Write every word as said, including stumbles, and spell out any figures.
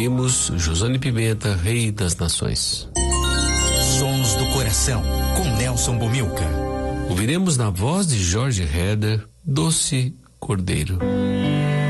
ouvimos Josane Pimenta, Rei das Nações. Sons do Coração, com Nelson Bumilca. Ouviremos na voz de Jorge Herder, Doce Cordeiro.